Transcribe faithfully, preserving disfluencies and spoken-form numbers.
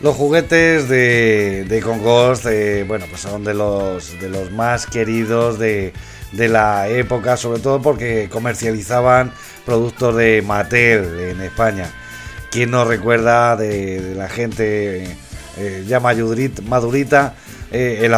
Los juguetes de, de Congost, eh, bueno, pues son de los de los más queridos de, de la época, sobre todo porque comercializaban productos de Mattel en España. ¿Quién no recuerda de, de la gente eh, ya madurita, madurita eh, el